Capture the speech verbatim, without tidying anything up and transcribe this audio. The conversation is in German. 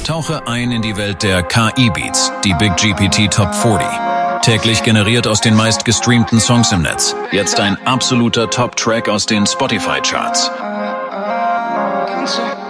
Tauche ein in die Welt der K I-Beats, die Big G P T Top vierzig. Täglich generiert aus den meistgestreamten Songs im Netz. Jetzt ein absoluter Top-Track aus den Spotify-Charts.